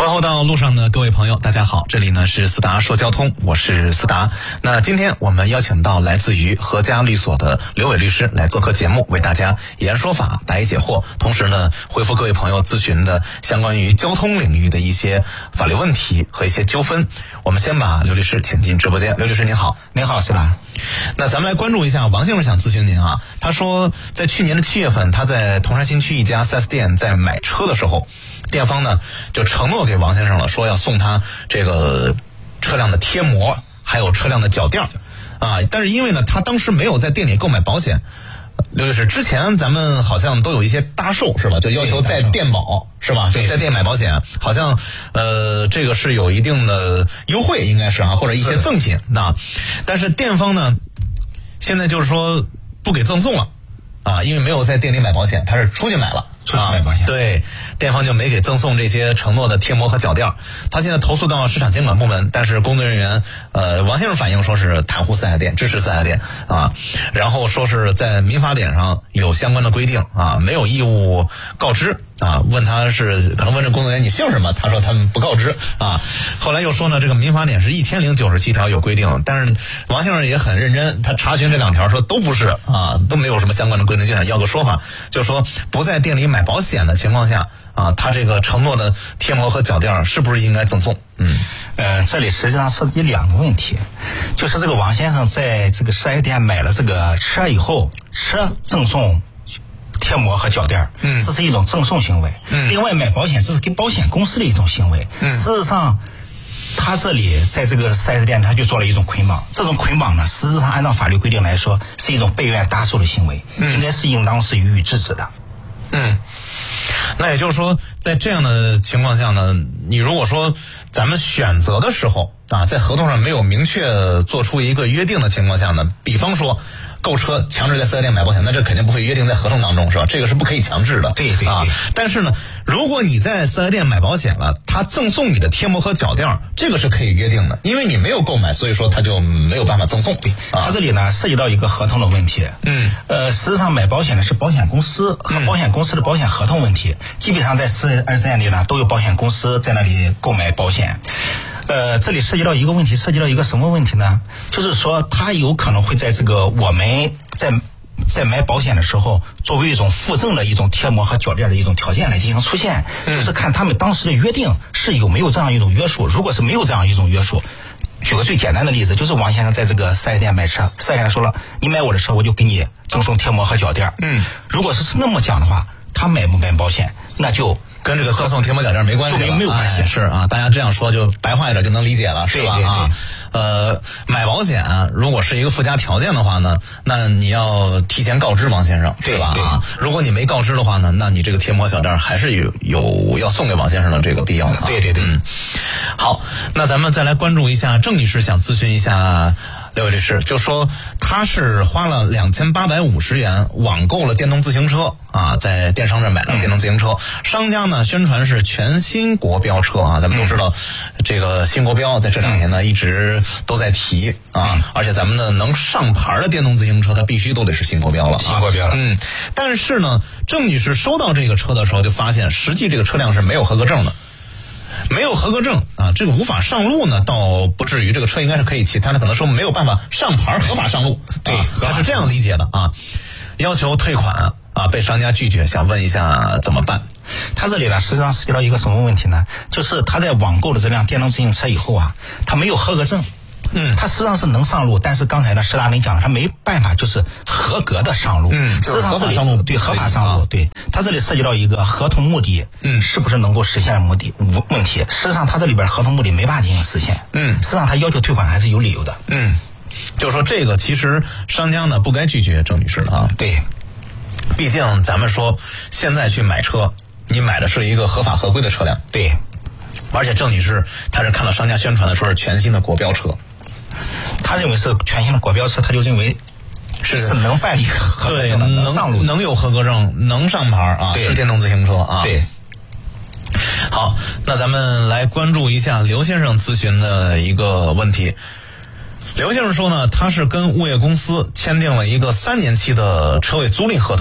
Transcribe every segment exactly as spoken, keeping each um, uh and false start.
问候到路上的各位朋友，大家好，这里呢是思达说交通，我是思达。那今天我们邀请到来自于和家律所的刘伟律师来做客节目，为大家言说法，答疑解惑，同时呢回复各位朋友咨询的相关于交通领域的一些法律问题和一些纠纷。我们先把刘律师请进直播间。刘律师您好。 您好，思达。 那咱们来关注一下，王先生想咨询您啊，他说在去年的七月份，他在铜山新区一家 四 S 店在买车的时候，店方呢就承诺给王先生了，说要送他这个车辆的贴膜还有车辆的脚垫啊，但是因为呢他当时没有在店里购买保险。刘律师，之前咱们好像都有一些搭售是吧，就要求在店保是吧，就在店买保险，好像呃这个是有一定的优惠应该是啊，或者一些赠品那，但是店方呢现在就是说不给赠送了啊，因为没有在店里买保险，他是出去买了， 出去买保险、 啊、对，店方就没给赠送这些承诺的贴膜和脚垫。他现在投诉到市场监管部门，但是工作人员呃王先生反映说是袒护四 S 店，支持四 S 店啊，然后说是在民法典上有相关的规定啊，没有义务告知啊，问他是可能问这工作人员你姓什么，他说他们不告知啊。后来又说呢，这个民法典是一千零九十七条有规定，但是王先生也很认真，他查询这两条说都不是啊，都没有什么相关的规定，就想要个说法，就是说不在店里买保险的情况下啊，他这个承诺的贴膜和脚垫是不是应该赠送？嗯， 呃，这里实际上涉及两个问题，就是这个王先生在这个四 S 店买了这个车以后，车赠送贴膜和脚垫，嗯，这是一种赠送行为。嗯，另外买保险这是给保险公司的一种行为。嗯，事实上，他这里在这个四 S 店他就做了一种捆绑，这种捆绑呢，实质上按照法律规定来说是一种被愿搭售的行为，嗯，应该是应当是予以制止的。 嗯。那也就是说，在这样的情况下呢，你如果说咱们选择的时候啊，在合同上没有明确做出一个约定的情况下呢，比方说购车强制在四 S 店买保险，那这肯定不会约定在合同当中是吧？这个是不可以强制的。 对对对。 啊，但是呢，如果你在四 S 店买保险了，他赠送你的贴膜和脚垫，这个是可以约定的，因为你没有购买，所以说他就没有办法赠送。 对，他这里呢涉及到一个合同的问题。嗯。呃，实际上买保险呢是保险公司和保险公司的保险合同问题，嗯、基本上在四 S 店里呢都有保险公司在那里购买保险。呃，这里涉及到一个问题，涉及到一个什么问题呢？就是说，他有可能会在这个我们在在买保险的时候，作为一种附赠的一种贴膜和脚垫的一种条件来进行出现，嗯、就是看他们当时的约定是有没有这样一种约束。如果是没有这样一种约束，举个最简单的例子，就是王先生在这个四 S 店买车，四 S 店说了，你买我的车，我就给你赠送贴膜和脚垫。嗯，如果是那么讲的话，他买不买保险，那就跟这个赠送贴膜脚垫没关系了， 没有关系、 哎、是啊，大家这样说就白话一点就能理解了，是吧？ 对对对。 啊，呃，买保险如果是一个附加条件的话呢，那你要提前告知王先生， 对吧？啊，如果你没告知的话呢，那你这个贴膜脚垫还是有有要送给王先生的这个必要的、啊。 对对对。 嗯，好，那咱们再来关注一下郑女士想咨询一下刘伟律师，就说他是花了两千八百五十元网购了电动自行车啊，在电商这买了电动自行车，嗯、商家呢宣传是全新国标车啊，咱们都知道，这个新国标在这两年呢、嗯、一直都在提啊，嗯、而且咱们呢能上牌的电动自行车，它必须都得是新国标了、啊， 新国标了。 嗯，但是呢，郑女士收到这个车的时候就发现，实际这个车辆是没有合格证的。没有合格证啊，这个无法上路呢，倒不至于，这个车应该是可以骑，但是可能说没有办法上牌合法上路， 对， 啊、他是这样理解的啊，要求退款啊，被商家拒绝，想问一下怎么办？ 他这里呢，实际上涉及到一个什么问题呢？就是他在网购的这辆电动自行车以后啊，他没有合格证。嗯，他实际上是能上路，但是刚才呢，石大林讲了，他没办法就是合格的上路。 嗯， 实际上这里上路对合法上路，对他这里涉及到一个合同目的，嗯，是不是能够实现的目的问题？实际上他这里边合同目的没办法进行实现。嗯，实际上他要求退款还是有理由的。 嗯，就是说这个其实商家呢不该拒绝郑女士的啊。 对， 毕竟咱们说现在去买车，你买的是一个合法合规的车辆。 对， 而且郑女士她是看了商家宣传的说是全新的国标车。 他认为是全新的国标车，他就认为是是能办理合格证的，能上路， 能有合格证，能上牌啊，是电动自行车啊。 对。 好，那咱们来关注一下刘先生咨询的一个问题。刘先生说呢，他是跟物业公司签订了一个三年期的车位租赁合同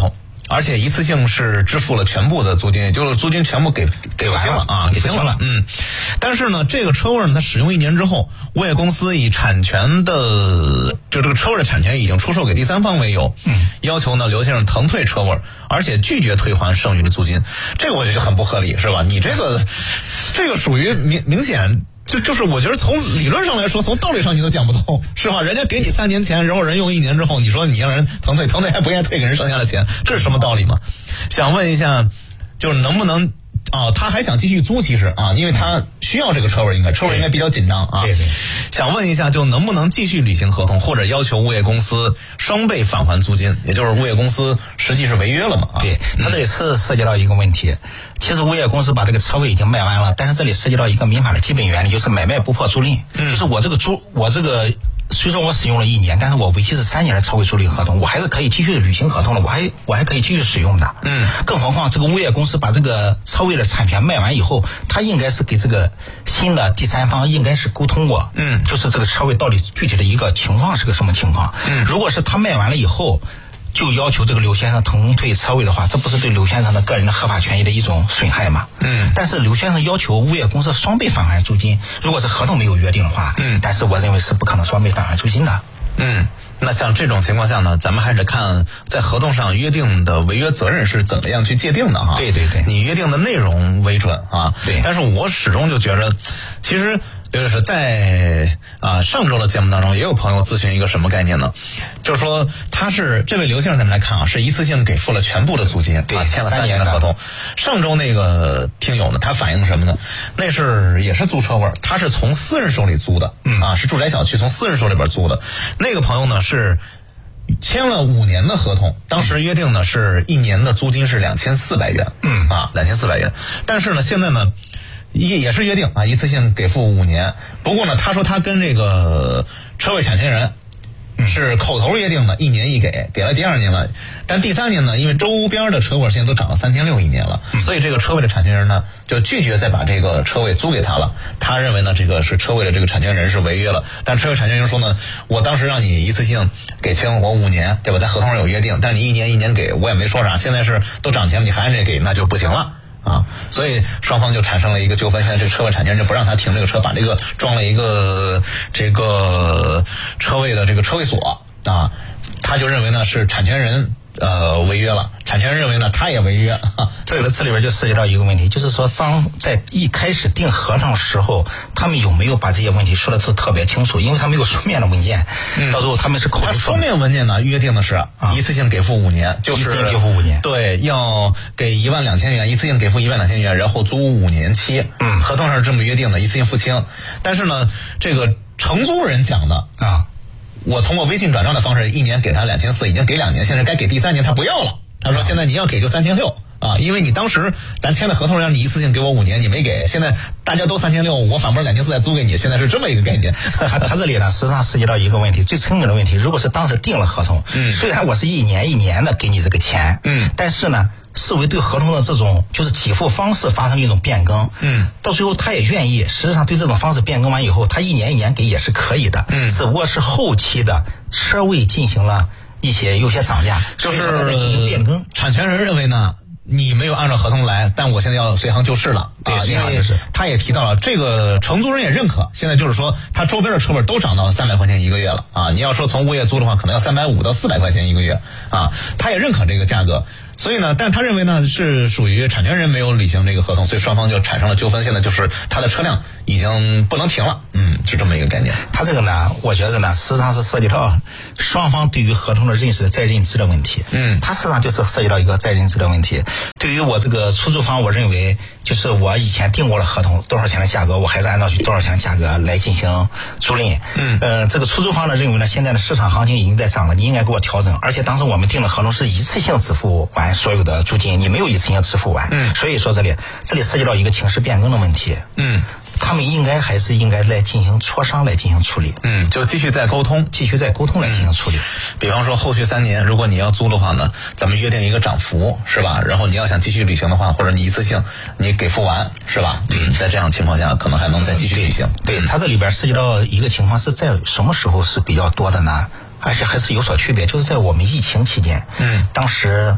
而且一次性是支付了全部的租金，也就是租金全部给给清了啊，给清了。嗯，但是呢，这个车位呢，它使用一年之后，物业公司以产权的就这个车位的产权已经出售给第三方为由，嗯，要求呢刘先生腾退车位，而且拒绝退还剩余的租金。这个我觉得就很不合理，是吧？你这个这个属于明明显。就就是我觉得从理论上来说，从道理上你都讲不通，是吧？人家给你三年钱，然后人用一年之后，你说你让人腾退，腾退还不愿意退给人剩下的钱，这是什么道理吗？想问一下，就是能不能啊？他还想继续租，其实啊，因为他需要这个车位，应该车位应该比较紧张啊。 对对。 想问一下，就能不能继续履行合同，或者要求物业公司双倍返还租金？也就是物业公司实际是违约了嘛？啊、 对，他这里是涉及到一个问题。其实物业公司把这个车位已经卖完了，但是这里涉及到一个民法的基本原理，就是买卖不破租赁。嗯，就是我这个租，我这个虽说我使用了一年，但是我为期是三年的车位租赁合同，我还是可以继续履行合同的，我还我还可以继续使用的。嗯，更何况这个物业公司把这个车位的产权卖完以后，他应该是给这个新的第三方应该是沟通过，嗯，就是这个车位到底具体的一个情况是个什么情况。嗯，如果是他卖完了以后，就要求这个刘先生腾退车位的话，这不是对刘先生的个人的合法权益的一种损害吗？嗯。但是刘先生要求物业公司双倍返还租金，如果是合同没有约定的话，嗯，但是我认为是不可能双倍返还租金的。 嗯。那像这种情况下呢，咱们还是看在合同上约定的违约责任是怎么样去界定的哈。 对对对。 你约定的内容为准啊。 对。 但是我始终就觉得，其实刘律师在啊上周的节目当中也有朋友咨询一个什么概念呢？就是说他是这位刘先生，咱们来看啊，是一次性给付了全部的租金， 对， 啊，签了三年的合同。上周那个听友呢，他反映什么呢？那是也是租车位，他是从私人手里租的，嗯啊，是住宅小区从私人手里边租的。那个朋友呢是签了五年的合同，当时约定呢是一年的租金是两千四百元，嗯啊，两千四百元。但是呢，现在呢。也也是约定啊，一次性给付五年。不过呢，他说他跟这个车位产权人是口头约定的，一年一给，给了第二年了。但第三年呢，因为周边的车位现在都涨到三千六一年了，所以这个车位的产权人呢就拒绝再把这个车位租给他了。他认为呢，这个是车位的这个产权人是违约了。但车位产权人说呢，我当时让你一次性给清我五年，对吧？在合同上有约定，但你一年一年给，我也没说啥。现在是都涨钱了，你还按这给，那就不行了。啊，所以双方就产生了一个纠纷。现在这个车位产权人不让他停这个车，把这个装了一个这个车位的这个车位锁啊，他就认为呢是产权人呃违约了，产权人认为呢他也违约。 这个这里边就涉及到一个问题，就是说张在一开始订合同时候，他们有没有把这些问题说的是特别清楚？因为他没有书面的文件，嗯、到时候他们是口头说。 他书面文件呢约定的是、啊、一次性给付五年，就是一次性给付五年， 对，要给一万两千元，一次性给付一万两千元，然后租五年期。嗯，合同上是这么约定的，一次性付清。但是呢，这个承租人讲的啊。我通过微信转账的方式，一年给他两千四，已经给两年，现在该给第三年，他不要了。他说现在你要给就三千六啊，因为你当时咱签的合同让你一次性给我五年，你没给，现在大家都三千六，我反驳两千四再租给你，现在是这么一个概念。 他他这里呢，实际上涉及到一个问题，最根本的问题，如果是当时定了合同，嗯，虽然我是一年一年的给你这个钱，嗯，但是呢。视为对合同的这种就是给付方式发生一种变更，嗯，到最后他也愿意，实际上对这种方式变更完以后，他一年一年给也是可以的，嗯，只不过是后期的车位进行了一些有些涨价， 就是在进行变更。 产权人认为呢，你没有按照合同来，但我现在要随行就市了， 对， 啊，因为他也提到了这个承租人也认可，现在就是说他周边的车位都涨到三百块钱一个月了啊，你要说从物业租的话，可能要三百五到四百块钱一个月啊，他也认可这个价格。所以呢，但他认为呢是属于产权人没有履行这个合同，所以双方就产生了纠纷。现在就是他的车辆已经不能停了，嗯，是这么一个概念。 他这个呢，我觉得呢，实际上是涉及到双方对于合同的认识、再认知的问题。嗯，他实际上就是涉及到一个再认知的问题。对于我这个出租方，我认为就是我以前订过了合同，多少钱的价格，我还是按照多少钱的价格来进行租赁。嗯，呃，这个出租方呢认为呢，现在的市场行情已经在涨了，你应该给我调整。而且当时我们订的合同是一次性支付完所有的租金，你没有一次性支付完，嗯，所以说这里这里涉及到一个情势变更的问题，嗯，他们应该还是应该来进行磋商来进行处理， 嗯，就继续再沟通， 继续再沟通来进行处理。 嗯、比方说后续三年，如果你要租的话呢，咱们约定一个涨幅，是吧？然后你要想继续履行的话，或者你一次性你给付完，是吧？嗯，在这样情况下，可能还能再继续履行。 对，它这里边涉及到一个情况是在什么时候是比较多的呢？而且还是有所区别，就是在我们疫情期间，嗯，当时。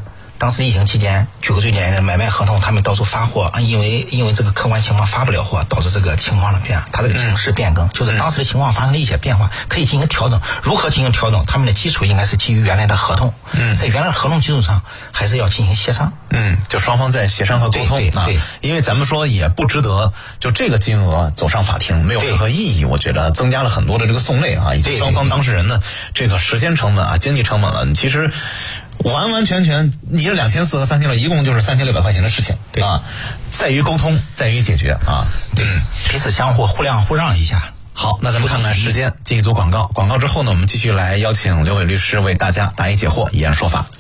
当时疫情期间，举个最简单的买卖合同，他们到处发货，因为因为这个客观情况发不了货，导致这个情况的变，它这个形势变更，就是当时的情况发生了一些变化，可以进行调整。如何进行调整？他们的基础应该是基于原来的合同，嗯，在原来的合同基础上，还是要进行协商。 嗯，就双方在协商和沟通啊，因为咱们说也不值得就这个金额走上法庭，没有任何意义。我觉得增加了很多的这个讼类啊，以及双方当事人的这个时间成本啊、经济成本了。其实完完全全，你这两千四和三千六，一共就是三千六百块钱的事情，对啊，在于沟通，在于解决啊， 对，彼此相互互谅互让一下。 好，那咱们看看时间，进一组广告，广告之后呢，我们继续来邀请刘伟律师为大家答疑解惑，以案说法。